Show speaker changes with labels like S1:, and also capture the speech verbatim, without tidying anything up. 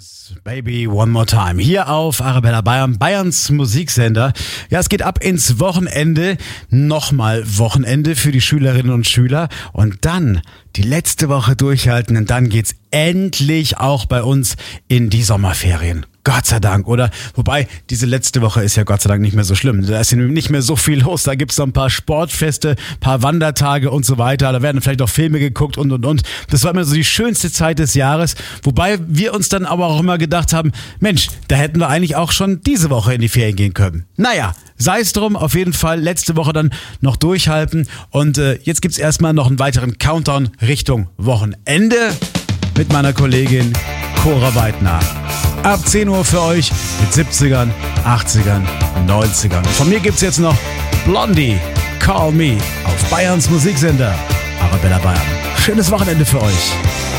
S1: es Baby One More Time hier auf Arabella Bayern, Bayerns Musiksender. Ja, es geht ab ins Wochenende, nochmal Wochenende für die Schülerinnen und Schüler und dann die letzte Woche durchhalten und dann geht's endlich auch bei uns in die Sommerferien. Gott sei Dank, oder? Wobei, diese letzte Woche ist ja Gott sei Dank nicht mehr so schlimm. Da ist ja nicht mehr so viel los. Da gibt's noch ein paar Sportfeste, paar Wandertage und so weiter. Da werden vielleicht auch Filme geguckt und, und, und. Das war immer so die schönste Zeit des Jahres. Wobei wir uns dann aber auch immer gedacht haben, Mensch, da hätten wir eigentlich auch schon diese Woche in die Ferien gehen können. Naja, sei es drum, auf jeden Fall letzte Woche dann noch durchhalten. Und äh, jetzt gibt's erstmal noch einen weiteren Countdown Richtung Wochenende mit meiner Kollegin Cora Weidner. Ab zehn Uhr für euch mit siebzigern, achtzigern, neunzigern. Von mir gibt's jetzt noch Blondie, Call Me auf Bayerns Musiksender Arabella Bayern. Schönes Wochenende für euch.